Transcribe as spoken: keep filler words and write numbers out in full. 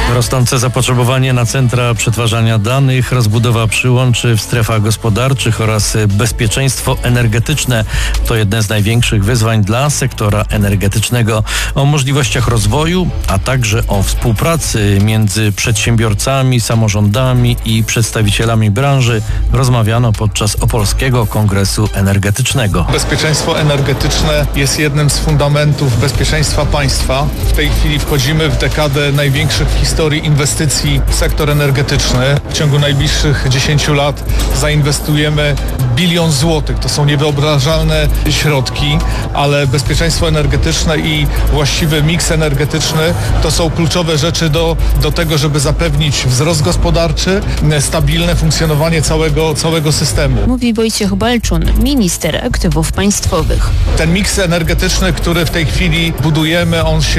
Rosnące zapotrzebowanie na centra przetwarzania danych, rozbudowa przyłączy w strefach gospodarczych oraz bezpieczeństwo energetyczne to jedne z największych wyzwań dla sektora energetycznego. O możliwościach rozwoju, a także o współpracy między przedsiębiorcami, samorządami i przedstawicielami branży rozmawiano podczas Opolskiego Kongresu Energetycznego. Bezpieczeństwo energetyczne jest jednym z fundamentów bezpieczeństwa państwa. W tej chwili wchodzimy w dekadę największych w historii inwestycji w sektor energetyczny. W ciągu najbliższych dziesięciu lat zainwestujemy bilion złotych. To są niewyobrażalne środki, ale bezpieczeństwo energetyczne i właściwy miks energetyczny to są kluczowe rzeczy do, do tego, żeby zapewnić wzrost gospodarczy, stabilne funkcjonowanie całego, całego systemu. Mówi Wojciech Balczun, minister aktywów państwowych. Ten miks energetyczny, który w tej chwili budujemy, on się